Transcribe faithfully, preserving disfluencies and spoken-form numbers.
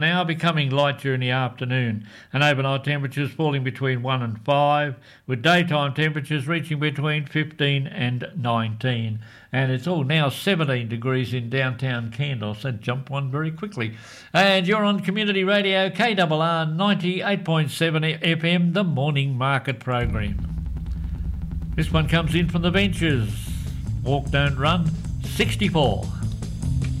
Now becoming light during the afternoon, and overnight temperatures falling between one and five, with daytime temperatures reaching between fifteen and nineteen. And it's all now seventeen degrees in downtown Candos. That jumped one very quickly. And you're on Community Radio K R R ninety-eight point seven F M, the Morning Market Program. This one comes in from the benches. Walk, don't run, sixty-four.